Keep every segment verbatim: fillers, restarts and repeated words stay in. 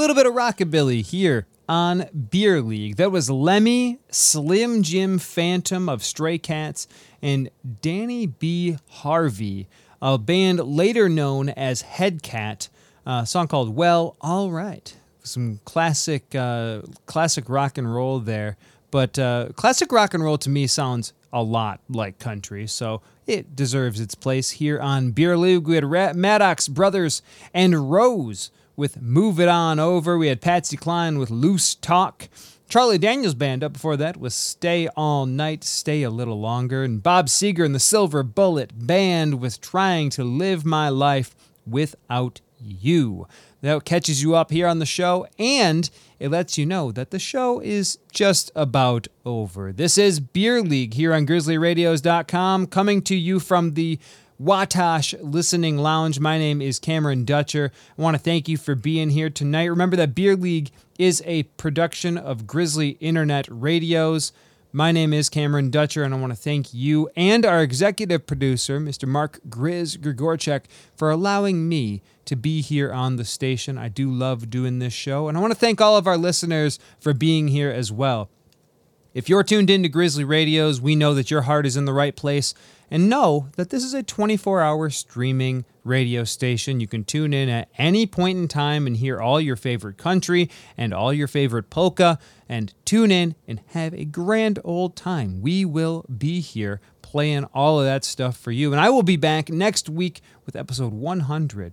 little bit of rockabilly here on Beer League. That was Lemmy, Slim Jim Phantom of Stray Cats, and Danny B. Harvey, a band later known as Headcat, a song called Well, All Right. Some classic, uh, classic rock and roll there. But uh, classic rock and roll to me sounds a lot like country, so it deserves its place here on Beer League. We had Ra- Maddox Brothers and Rose with Move It On Over. We had Patsy Cline with Loose Talk. Charlie Daniels Band up before that was Stay All Night, Stay a Little Longer. And Bob Seger and the Silver Bullet Band with Trying to Live My Life Without You. That catches you up here on the show, and it lets you know that the show is just about over. This is Beer League here on grizzly radios dot com, coming to you from the Watosh Listening Lounge. My name is Cameron Dutcher. I want to thank you for being here tonight. Remember that Beer League is a production of Grizzly Internet Radios. My name is Cameron Dutcher, and I want to thank you and our executive producer, Mister Mark Grizz Grigorchek, for allowing me to be here on the station. I do love doing this show, and I want to thank all of our listeners for being here as well. If you're tuned into Grizzly Radios, we know that your heart is in the right place, and know that this is a twenty-four hour streaming radio station. You can tune in at any point in time and hear all your favorite country and all your favorite polka, and tune in and have a grand old time. We will be here playing all of that stuff for you, and I will be back next week with episode one hundred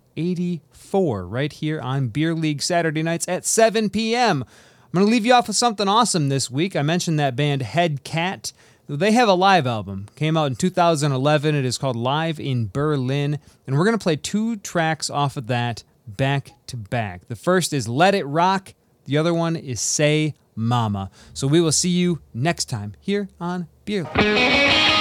eighty-four right here on Beer League Saturday nights at seven p.m. I'm going to leave you off with something awesome this week. I mentioned that band Headcat. They have a live album. Came out in two thousand eleven. It is called Live in Berlin. And we're going to play two tracks off of that back to back. The first is Let It Rock. The other one is Say Mama. So we will see you next time here on Beer League.